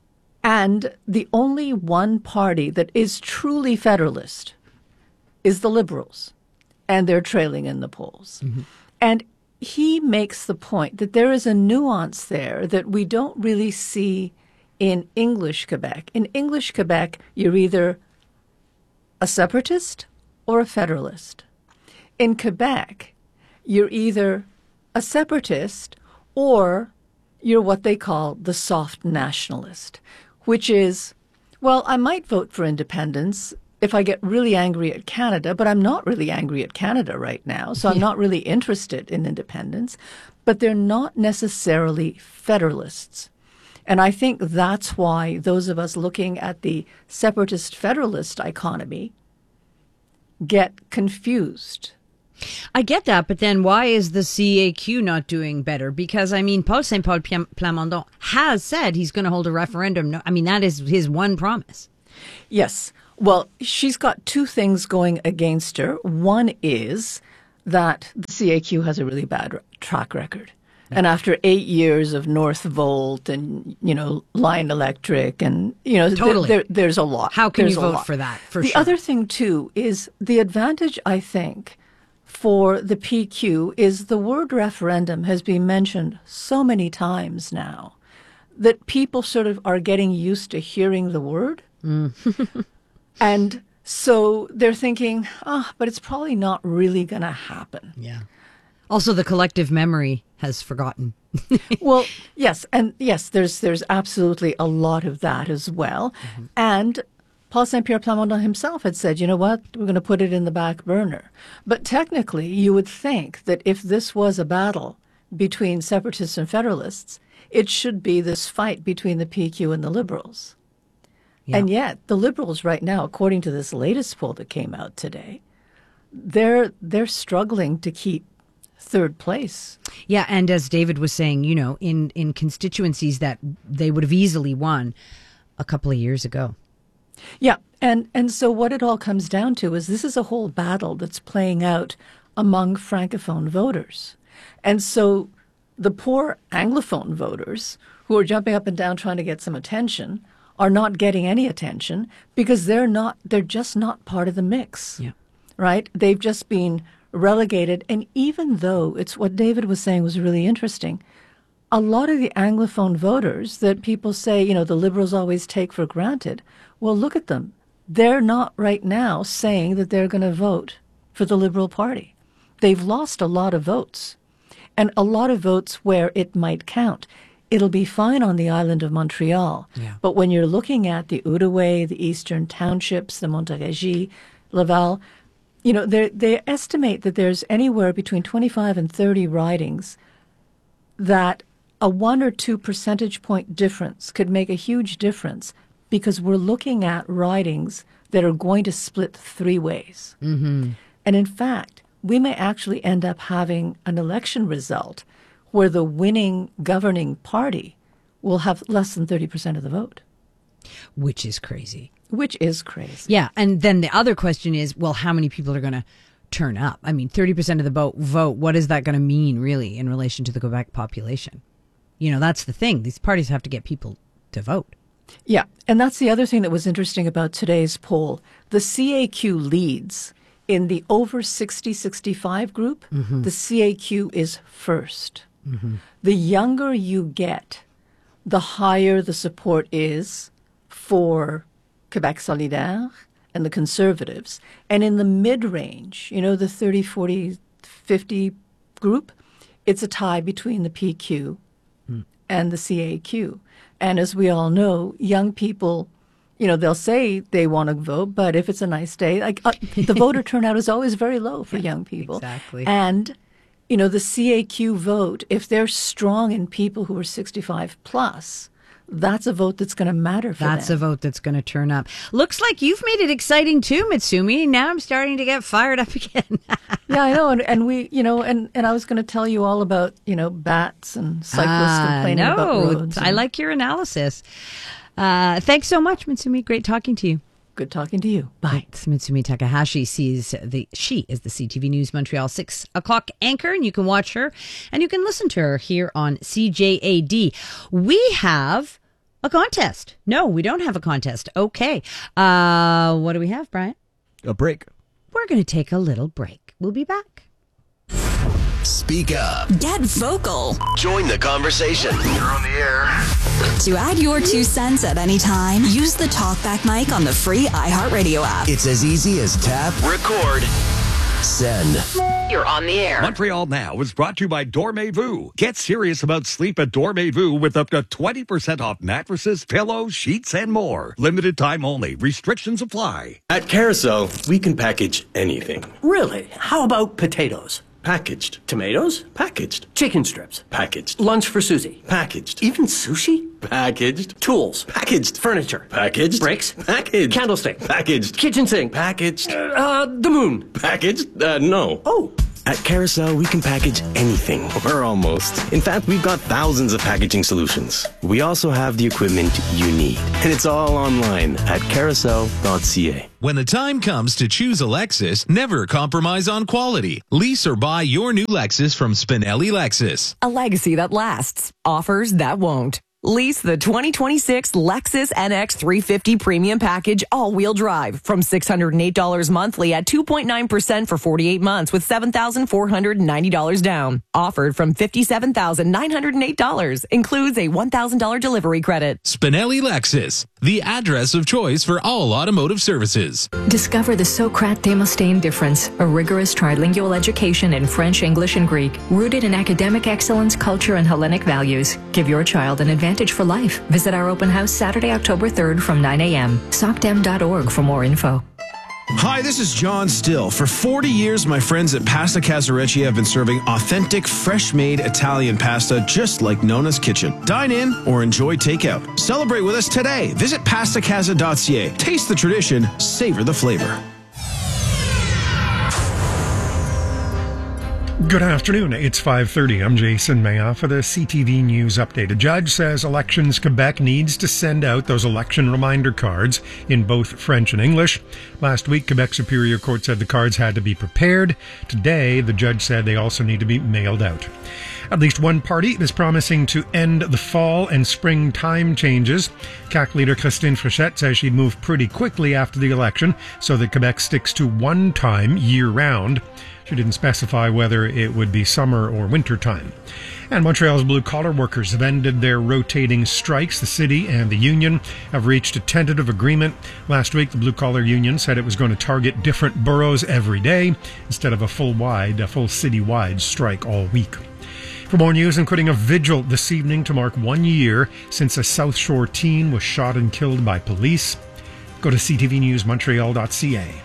And the only one party that is truly federalist is the Liberals, and they're trailing in the polls. Mm-hmm. And he makes the point that there is a nuance there that we don't really see in English Quebec. In English Quebec, you're either a separatist or a federalist. In Quebec, you're either a separatist or you're what they call the soft nationalist, which is, well, I might vote for independence if I get really angry at Canada, but I'm not really angry at Canada right now, so I'm not really interested in independence. But they're not necessarily federalists. And I think that's why those of us looking at the separatist federalist dichotomy get confused. I get that, but then why is the C A Q not doing better? Because, I mean, Paul Saint-Paul Plamondon has said he's going to hold a referendum. No, I mean, that is his one promise. Yes. Well, she's got two things going against her. One is that the C A Q has a really bad track record. And after eight years of Northvolt and, you know, Lion Electric and, you know, totally. there, there, there's a lot. How can there's you vote for that? For the sure. other thing, too, is the advantage, I think, for the P Q is the word referendum has been mentioned so many times now that people sort of are getting used to hearing the word. Mm. And so they're thinking, oh, but it's probably not really going to happen. Yeah. Also, the collective memory has forgotten. Well, yes. And yes, there's there's absolutely a lot of that as well. Mm-hmm. And Paul Saint-Pierre Plamondon himself had said, you know what, we're going to put it in the back burner. But technically, you would think that if this was a battle between separatists and federalists, it should be this fight between the P Q and the Liberals. Yeah. And yet, the Liberals right now, according to this latest poll that came out today, they're they're struggling to keep third place. Yeah, and as David was saying, you know, in, in constituencies that they would have easily won a couple of years ago. Yeah, and, and so what it all comes down to is this is a whole battle that's playing out among Francophone voters. And so the poor Anglophone voters who are jumping up and down trying to get some attention are not getting any attention because they're not, they're just not part of the mix. Yeah. Right? They've just been relegated. And even though it's what David was saying was really interesting, a lot of the Anglophone voters that people say, you know, the Liberals always take for granted, well, look at them. They're not right now saying that they're going to vote for the Liberal Party. They've lost a lot of votes, and a lot of votes where it might count. It'll be fine on the island of Montreal, yeah. But when you're looking at the Outaouais, the Eastern Townships, the Montérégie, Laval, you know, they estimate that there's anywhere between twenty-five and thirty ridings that a one or two percentage point difference could make a huge difference because we're looking at ridings that are going to split three ways. Mm-hmm. And in fact, we may actually end up having an election result where the winning governing party will have less than thirty percent of the vote. Which is crazy. Which is crazy. Yeah. And then the other question is, well, how many people are going to turn up? I mean, thirty percent of the vote, vote, what is that going to mean really in relation to the Quebec population? You know, that's the thing. These parties have to get people to vote. Yeah. And that's the other thing that was interesting about today's poll. The C A Q leads in the over sixty, sixty-five group. Mm-hmm. The C A Q is first. Mm-hmm. The younger you get, the higher the support is for Quebec Solidaire and the Conservatives. And in the mid-range, you know, the thirty, forty, fifty group, it's a tie between the P Q mm. and the C A Q. And as we all know, young people, you know, they'll say they want to vote, but if it's a nice day, like uh, the voter turnout is always very low for young people. Exactly. And, you know, the C A Q vote, if they're strong in people who are sixty-five plus, that's a vote that's going to matter for That's them. a vote that's going to turn up. Looks like you've made it exciting too, Mitsumi. Now I'm starting to get fired up again. Yeah, I know. And, and we, you know, and, and I was going to tell you all about, you know, bats and cyclists ah, complaining no, about roads. I like your analysis. Uh, thanks so much, Mitsumi. Great talking to you. Good talking to you. Bye. It's Mitsumi Takahashi. Sees the she is the C T V News Montreal six o'clock anchor, and you can watch her and you can listen to her here on C J A D. We have A contest. No, we don't have a contest. Okay. Uh, what do we have, Brian? A break. We're going to take a little break. We'll be back. Speak up. Get vocal. Join the conversation. You're on the air. To add your two cents at any time, use the TalkBack mic on the free iHeartRadio app. It's as easy as tap, record, send. You're on the air. Montreal Now is brought to you by Dormez-vous. Get serious about sleep at Dormez-vous with up to twenty percent off mattresses, pillows, sheets, and more. Limited time only. Restrictions apply. At Carousel, we can package anything. Really? How about potatoes? Packaged. Tomatoes? Packaged. Chicken strips? Packaged. Lunch for Susie? Packaged. Even sushi? Packaged. Tools? Packaged. Furniture? Packaged. Bricks? Packaged. Candlestick? Packaged. Kitchen sink? Packaged. Uh, uh, the moon? Packaged? Uh, no. Oh. At Carousel, we can package anything, or almost. In fact, we've got thousands of packaging solutions. We also have the equipment you need. And it's all online at carousel dot c a. When the time comes to choose a Lexus, never compromise on quality. Lease or buy your new Lexus from Spinelli Lexus. A legacy that lasts. Offers that won't. Lease the twenty twenty-six Lexus N X three fifty Premium Package all-wheel drive from six hundred eight dollars monthly at two point nine percent for forty-eight months with seven thousand four hundred ninety dollars down. Offered from fifty-seven thousand nine hundred eight dollars. Includes a one thousand dollars delivery credit. Spinelli Lexus, the address of choice for all automotive services. Discover the Socrate Demosthenes difference, a rigorous trilingual education in French, English, and Greek, rooted in academic excellence, culture, and Hellenic values. Give your child an advantage for life. Visit our open house Saturday, October third from nine a.m. socdem dot org for more info. Hi, this is John Still. For forty years, my friends at Pasta Casarecci have been serving authentic, fresh-made Italian pasta just like Nona's Kitchen. Dine in or enjoy takeout. Celebrate with us today. Visit pasta casa dot c a. Taste the tradition, savor the flavor. Good afternoon. It's five thirty. I'm Jason Maya for the C T V News Update. A judge says Elections Quebec needs to send out those election reminder cards in both French and English. Last week, Quebec Superior Court said the cards had to be prepared. Today, the judge said they also need to be mailed out. At least one party is promising to end the fall and spring time changes. C A C leader Christine Fréchette says she'd move pretty quickly after the election so that Quebec sticks to one time year-round. She didn't specify whether it would be summer or winter time. And Montreal's blue-collar workers have ended their rotating strikes. The city and the union have reached a tentative agreement. Last week, the blue-collar union said it was going to target different boroughs every day instead of a full-wide, a full city-wide strike all week. For more news, including a vigil this evening to mark one year since a South Shore teen was shot and killed by police, go to c t v news montreal dot c a.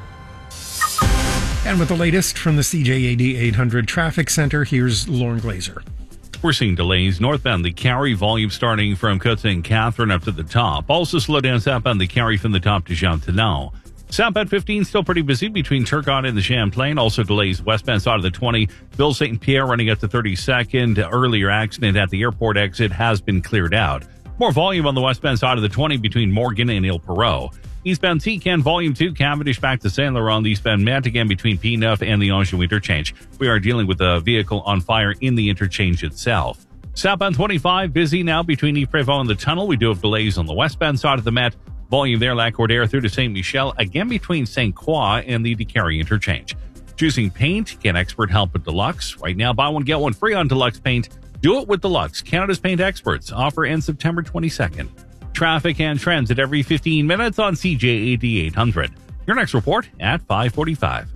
And with the latest from the C J A D eight hundred Traffic Center, here's Lauren Glazer. We're seeing delays northbound the Carrie, volume starting from Côte Saint Catherine up to the top. Also slow down southbound the Carrie from the top to Jean-Talon. Southbound fifteen still pretty busy between Turcotte and the Champlain. Also delays westbound side of the twenty. Ville Saint Pierre running up to thirty-second. Earlier accident at the airport exit has been cleared out. More volume on the westbound side of the twenty between Morgan and Ile Perrot. Eastbound T-Can Volume two, Cavendish back to Saint Laurent. Eastbound Met again between P neuf and the Anjou interchange. We are dealing with a vehicle on fire in the interchange itself. Southbound twenty-five, busy now between Yves-Prévost and the tunnel. We do have delays on the westbound side of the Met. Volume there, Lacordaire through to Saint Michel, again between Saint Croix and the Décarie interchange. Choosing paint, get expert help at Deluxe. Right now, buy one, get one free on Deluxe paint. Do it with Deluxe, Canada's paint experts. Offer ends September twenty-second. Traffic and trends at every fifteen minutes on C J A D eight hundred. Your next report at five forty-five.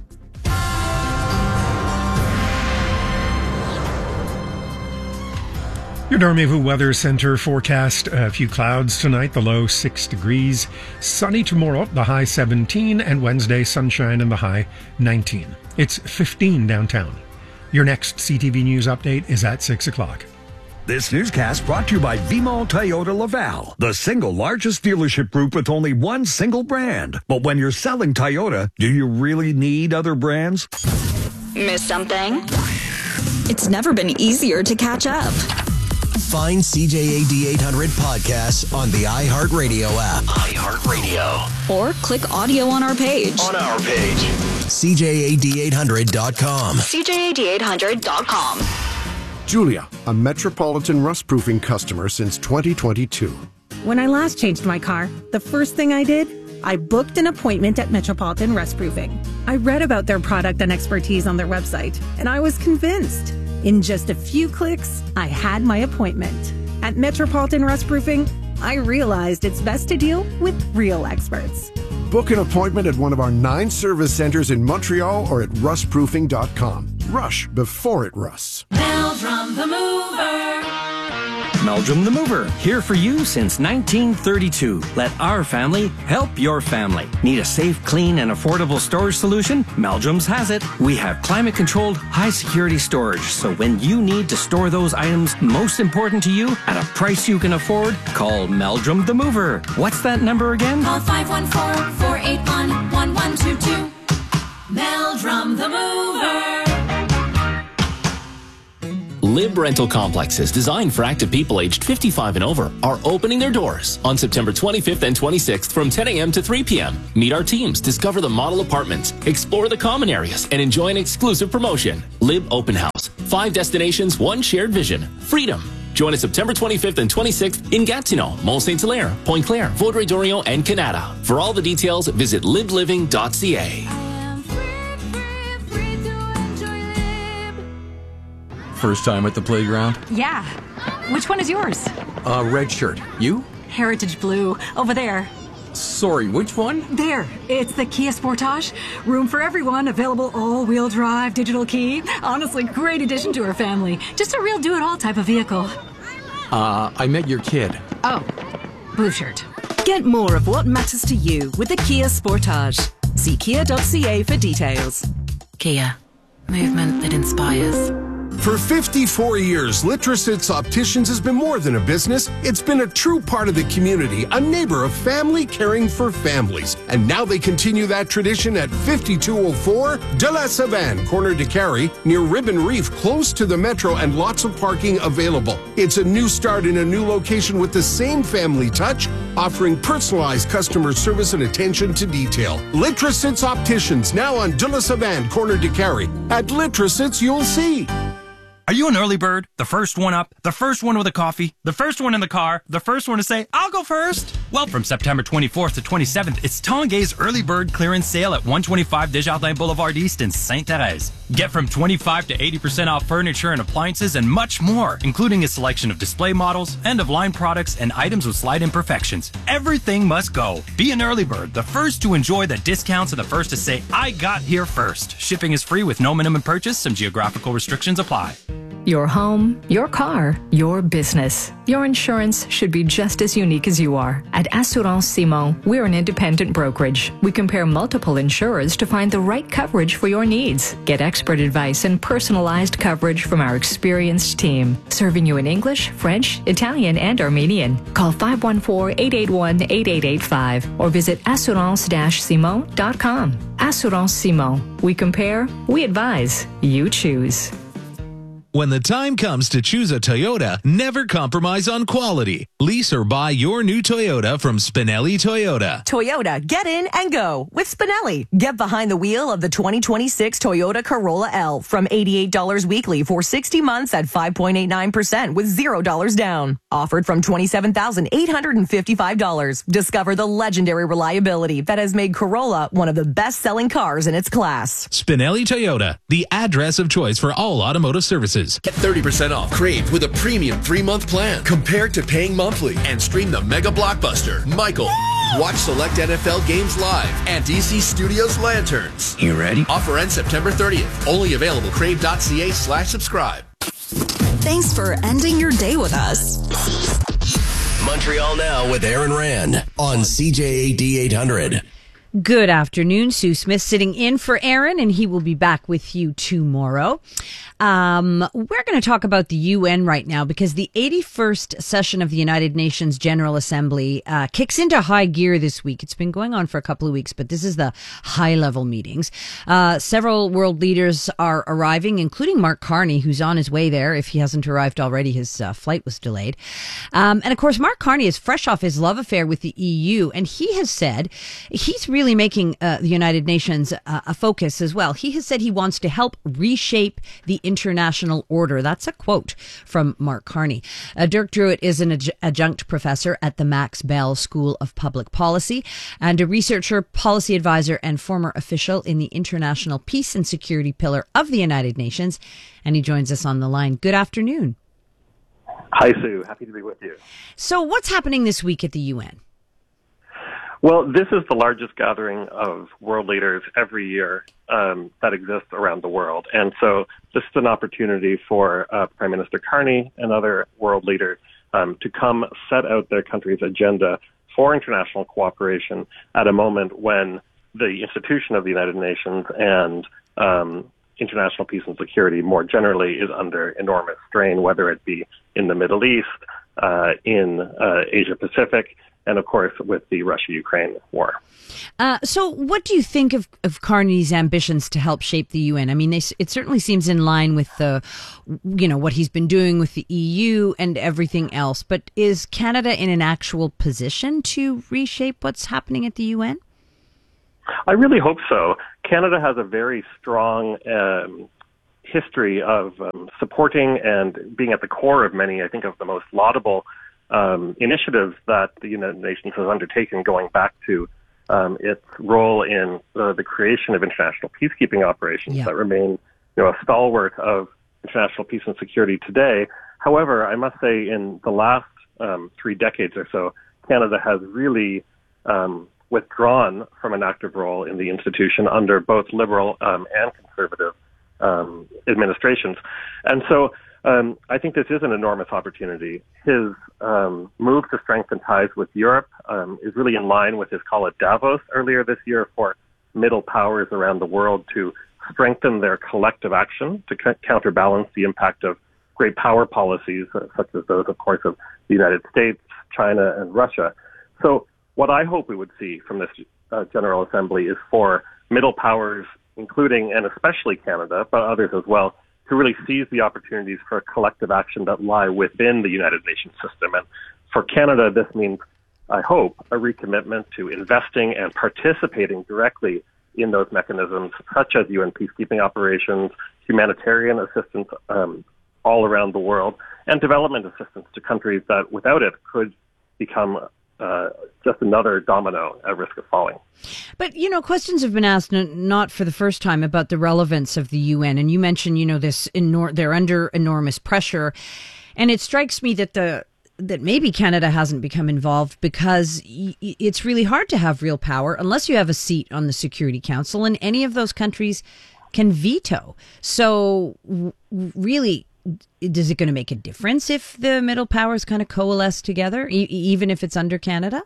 Your Dormez-vous Weather Center forecast: a few clouds tonight, the low six degrees. Sunny tomorrow, the high seventeen, and Wednesday sunshine and the high nineteen. It's fifteen downtown. Your next C T V News update is at six o'clock. This newscast brought to you by Vimont Toyota Laval, the single largest dealership group with only one single brand. But when you're selling Toyota, do you really need other brands? Miss something? It's never been easier to catch up. Find C J A D eight hundred podcasts on the iHeartRadio app. iHeartRadio. Or click audio on our page. On our page. C J A D eight hundred dot com. C J A D eight hundred dot com. Julia, a Metropolitan rust-proofing customer since twenty twenty-two. When I last changed my car, the first thing I did, I booked an appointment at Metropolitan Rust Proofing. I read about their product and expertise on their website, and I was convinced. In just a few clicks, I had my appointment. At Metropolitan Rust Proofing, I realized it's best to deal with real experts. Book an appointment at one of our nine service centers in Montreal or at rust proofing dot com. Rush before it rusts. Meldrum the Mover. Meldrum the Mover, here for you since nineteen thirty-two. Let our family help your family. Need a safe, clean, and affordable storage solution? Meldrum's has it. We have climate-controlled, high-security storage, so when you need to store those items most important to you at a price you can afford, call Meldrum the Mover. What's that number again? Call five one four, four eight one, one one two two. Meldrum the Mover. Lib Rental Complexes, designed for active people aged fifty-five and over, are opening their doors on September twenty-fifth and twenty-sixth from ten a.m. to three p.m. Meet our teams, discover the model apartments, explore the common areas, and enjoy an exclusive promotion. Lib Open House. Five destinations, one shared vision. Freedom. Join us September twenty-fifth and twenty-sixth in Gatineau, Mont Saint Hilaire, Pointe Claire, Vaudreuil-Dorion, and Canada. For all the details, visit lib living dot c a. First time at the playground? Yeah. Which one is yours? Uh, red shirt. You? Heritage Blue. Over there. Sorry, which one? There. It's the Kia Sportage. Room for everyone. Available all-wheel drive, digital key. Honestly, great addition to our family. Just a real do-it-all type of vehicle. Uh, I met your kid. Oh. Blue shirt. Get more of what matters to you with the Kia Sportage. See kia dot c a for details. Kia. Movement that inspires. For fifty-four years, Litrosits Opticians has been more than a business. It's been a true part of the community, a neighbor of family caring for families. And now they continue that tradition at fifty-two oh four De La Savane, corner de Carrie, near Ribbon Reef, close to the metro and lots of parking available. It's a new start in a new location with the same family touch, offering personalized customer service and attention to detail. Litrosits Opticians, now on De La Savane, corner de Carrie. At Litrosits, you'll see. Are you an early bird? The first one up, the first one with a coffee, the first one in the car, the first one to say, I'll go first? Well, from September twenty-fourth to twenty-seventh, it's Tanguay's early bird clearance sale at one twenty-five Desjardins Boulevard East in Sainte Thérèse. Get from twenty-five to eighty percent off furniture and appliances and much more, including a selection of display models, end-of-line products, and items with slight imperfections. Everything must go. Be an early bird, the first to enjoy the discounts and the first to say, I got here first. Shipping is free with no minimum purchase. Some geographical restrictions apply. Your home, your car, your business. Your insurance should be just as unique as you are. At Assurance Simon, we're an independent brokerage. We compare multiple insurers to find the right coverage for your needs. Get expert advice and personalized coverage from our experienced team, serving you in English, French, Italian, and Armenian. Call five one four, eight eight one, eight eight eight five or visit assurance dash simon dot com. Assurance Simon. We compare, we advise, you choose. When the time comes to choose a Toyota, never compromise on quality. Lease or buy your new Toyota from Spinelli Toyota. Toyota, get in and go with Spinelli. Get behind the wheel of the twenty twenty-six Toyota Corolla L from eighty-eight dollars weekly for sixty months at five point eight nine percent with zero dollars down. Offered from twenty-seven thousand eight hundred fifty-five dollars. Discover the legendary reliability that has made Corolla one of the best-selling cars in its class. Spinelli Toyota, the address of choice for all automotive services. Get thirty percent off Crave with a premium three-month plan compared to paying monthly, and stream the mega blockbuster, Michael. Watch select N F L games live and D C Studios Lanterns. You ready? Offer ends September thirtieth. Only available crave dot c a slash subscribe. Thanks for ending your day with us. Montreal Now with Aaron Rand on C J A D eight hundred. Good afternoon. Sue Smith sitting in for Aaron, and he will be back with you tomorrow. Um, we're going to talk about the U N right now because the eighty-first session of the United Nations General Assembly uh, kicks into high gear this week. It's been going on for a couple of weeks, but this is the high-level meetings. Uh, several world leaders are arriving, including Mark Carney, who's on his way there. If he hasn't arrived already, his uh, flight was delayed. Um, and, of course, Mark Carney is fresh off his love affair with the E U, and he has said he's really really making uh, the United Nations uh, a focus as well. He has said he wants to help reshape the international order. That's a quote from Mark Carney. Uh, Dirk Druitt is an adj- adjunct professor at the Max Bell School of Public Policy and a researcher, policy advisor, and former official in the International Peace and Security Pillar of the United Nations. And he joins us on the line. Good afternoon. Hi, Sue. Happy to be with you. So what's happening this week at the U N? Well, this is the largest gathering of world leaders every year um, that exists around the world. And so this is an opportunity for uh, Prime Minister Carney and other world leaders um, to come set out their country's agenda for international cooperation at a moment when the institution of the United Nations and um, international peace and security more generally is under enormous strain, whether it be in the Middle East, uh, in uh, Asia Pacific, and of course with the Russia-Ukraine war. Uh, so what do you think of, of Carney's ambitions to help shape the U N? I mean, they, it certainly seems in line with the, you know, what he's been doing with the E U and everything else. But is Canada in an actual position to reshape what's happening at the U N? I really hope so. Canada has a very strong um, history of um, supporting and being at the core of many, I think, of the most laudable um, initiatives that the United Nations has undertaken, going back to um, its role in uh, the creation of international peacekeeping operations yeah. that remain, you know, a stalwart of international peace and security today. However, I must say, in the last um, three decades or so, Canada has really um, withdrawn from an active role in the institution under both liberal um, and conservative um, administrations. And so um, I think this is an enormous opportunity. His um, move to strengthen ties with Europe um, is really in line with his call at Davos earlier this year for middle powers around the world to strengthen their collective action to c- counterbalance the impact of great power policies, uh, such as those, of course, of the United States, China, and Russia. So what I hope we would see from this uh, General Assembly is for middle powers, including and especially Canada, but others as well, to really seize the opportunities for collective action that lie within the United Nations system. And for Canada, this means, I hope, a recommitment to investing and participating directly in those mechanisms, such as U N peacekeeping operations, humanitarian assistance um, all around the world, and development assistance to countries that, without it, could become Uh, just another domino at risk of falling. But, you know, questions have been asked n- not for the first time about the relevance of the U N. And you mentioned, you know, this enor- they're under enormous pressure. And it strikes me that the that maybe Canada hasn't become involved because y- it's really hard to have real power unless you have a seat on the Security Council, and any of those countries can veto. So w- really, is it going to make a difference if the middle powers kind of coalesce together, e- even if it's under Canada?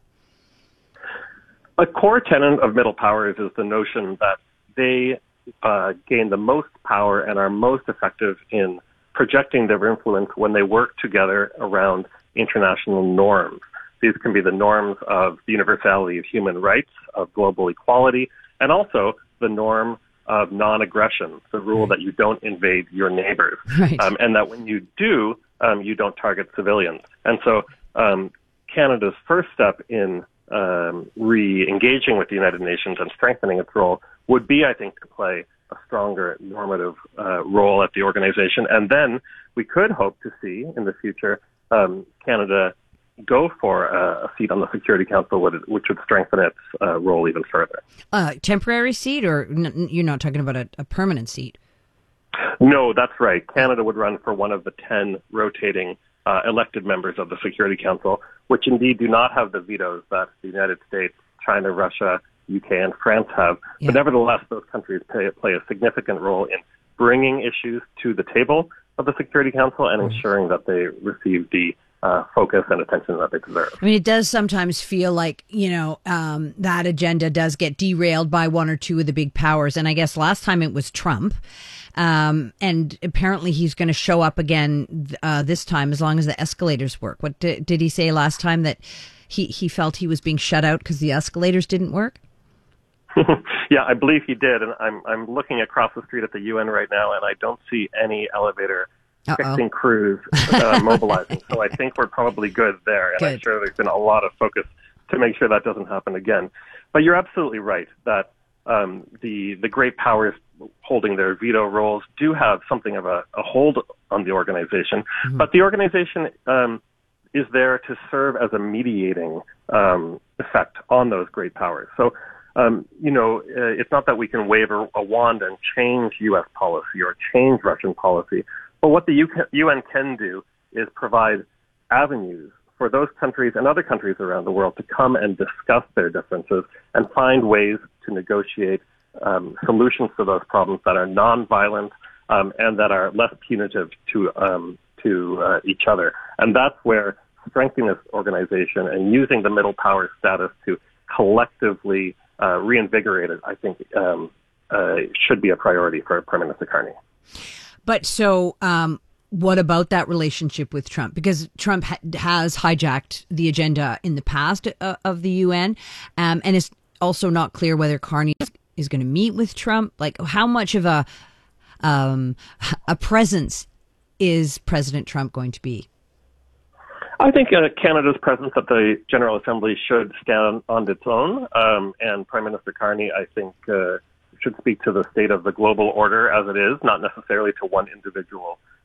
A core tenet of middle powers is the notion that they uh, gain the most power and are most effective in projecting their influence when they work together around international norms. These can be the norms of the universality of human rights, of global equality, and also the norm of non-aggression, the rule that you don't invade your neighbors, right. um, and that when you do, um, you don't target civilians. And so um, Canada's first step in um, re-engaging with the United Nations and strengthening its role would be, I think, to play a stronger normative uh, role at the organization. And then we could hope to see in the future um, Canada go for a, a seat on the Security Council, which would strengthen its uh, role even further. A uh, temporary seat, or n- you're not talking about a, a permanent seat? No, that's right. Canada would run for one of the ten rotating uh, elected members of the Security Council, which indeed do not have the vetoes that the United States, China, Russia, U K, and France have. Yeah. But nevertheless, those countries play, play a significant role in bringing issues to the table of the Security Council and ensuring that they receive the Uh, focus and attention that they deserve. I mean, it does sometimes feel like, you know, um, that agenda does get derailed by one or two of the big powers. And I guess last time it was Trump. Um, and apparently he's going to show up again uh, this time as long as the escalators work. What did, did he say last time? That he, he felt he was being shut out because the escalators didn't work? Yeah, I believe he did. And I'm, I'm looking across the street at the U N right now, and I don't see any elevator Uh-oh. fixing crews uh, mobilizing. So I think we're probably good there. And good. I'm sure there's been a lot of focus to make sure that doesn't happen again. But you're absolutely right that um, the the great powers holding their veto roles do have something of a, a hold on the organization. Mm-hmm. But the organization um, is there to serve as a mediating um, effect on those great powers. So, um, you know, uh, it's not that we can wave a, a wand and change U S policy or change Russian policy. But what the U N can do is provide avenues for those countries and other countries around the world to come and discuss their differences and find ways to negotiate um, solutions to those problems that are nonviolent um, and that are less punitive to um, to uh, each other. And that's where strengthening this organization and using the middle power status to collectively uh, reinvigorate it, I think, um, uh, should be a priority for Prime Minister Carney. But so, um, what about that relationship with Trump? Because Trump ha- has hijacked the agenda in the past uh, of the U N, um, and it's also not clear whether Carney is, is going to meet with Trump. Like, how much of a um, a presence is President Trump going to be? I think uh, Canada's presence at the General Assembly should stand on its own, um, and Prime Minister Carney, I think, uh, should speak to the state of the global order as it is, not necessarily to one individual